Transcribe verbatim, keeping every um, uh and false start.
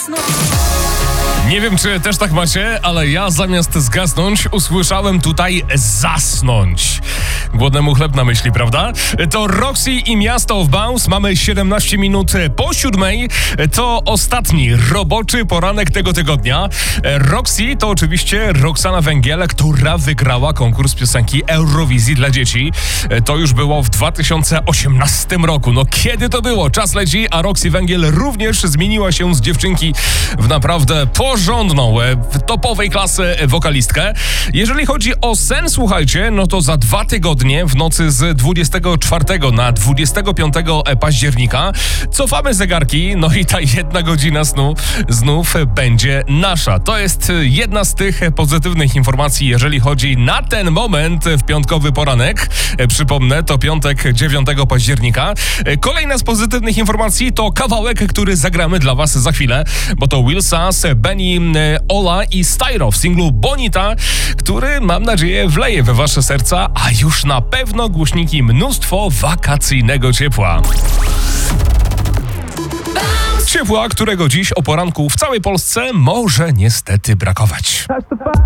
Nie wiem, czy też tak macie, ale ja zamiast zgasnąć usłyszałem tutaj zasnąć. Głodnemu chleb na myśli, prawda? To Roxy i Miasto of Bounce. Mamy siedemnaście minut po siódmej. To ostatni roboczy poranek tego tygodnia. Roxy to oczywiście Roxana Węgiel, która wygrała konkurs piosenki Eurowizji dla dzieci. To już było w dwa tysiące osiemnastym roku. No kiedy to było? Czas leci, a Roxy Węgiel również zmieniła się z dziewczynki w naprawdę porządną, topowej klasy wokalistkę. Jeżeli chodzi o sen, słuchajcie, no to za dwa tygodnie w nocy z dwudziestego czwartego na dwudziestego piątego października cofamy zegarki, no i ta jedna godzina snu znów będzie nasza. To jest jedna z tych pozytywnych informacji, jeżeli chodzi na ten moment w piątkowy poranek. Przypomnę, to piątek dziewiątego października. Kolejna z pozytywnych informacji to kawałek, który zagramy dla was za chwilę, bo to Will Sass, Benny, Ola i Styro w singlu Bonita, który, mam nadzieję, wleje we wasze serca, a już na pewno głośniki mnóstwo wakacyjnego ciepła. Ciepła, którego dziś o poranku w całej Polsce może niestety brakować.